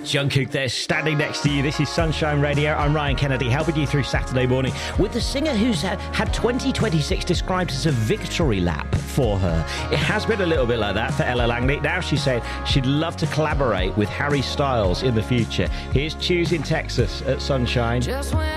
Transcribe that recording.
Jungkook there, standing next to you. This is Sunshine Radio. I'm Ryan Kennedy, helping you through Saturday morning with the singer who's had 2026 described as a victory lap for her. It has been a little bit like that for Ella Langley. Now she said she'd love to collaborate with Harry Styles in the future. Here's Choose in Texas at Sunshine. Just when